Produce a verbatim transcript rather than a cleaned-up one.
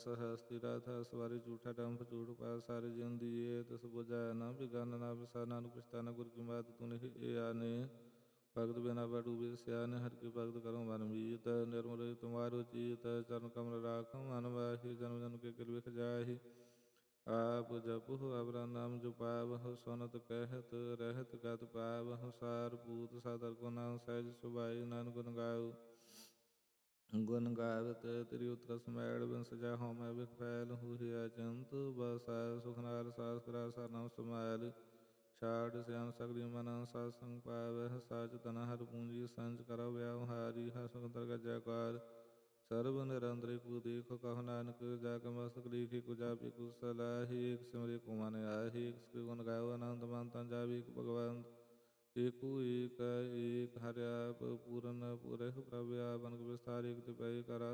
सहस्ती राधा सवारी झूठा डंभ झूठ पास सारे जन दिए तस बुझाया ना बिगाना ना बिसा नानक पछताना गुर की बात तूने ए आने भगत बिना बडूबे सियाने हर की भगत करो मन बीत निर्मल तुम्हारो चीत चरण कमल राखो मन वाहि जन्म जन्म के किल बिख जाहि आप जपु अबरा नाम जो पावहु सोनत कहत रहत गत पावहु सार पूत सादर को नाम सहज सुभाई नान गुन गाओ गुण गावत तेरी उतर समैल बिन सजा हो मैं बिख फैल हूँ हिया जंत बसा सुखनाल सास करा सा नाम समायल छाड़ श्याम सगरी मन सात संग पावह साच तना हर पूंजी संच कर व्यवहारी हर सुखतर का जयकार सर्व निरंतर को देखो कहो नानक जाके मस्तक लिखी को जापी को सलाही एक सिमरे को मन आही एक गुण गाओ अनंत मानता जावी भगवंत एको एक एक हर्याप पूरन पुरह प्रव्यापन विस्तार एक तिपय करा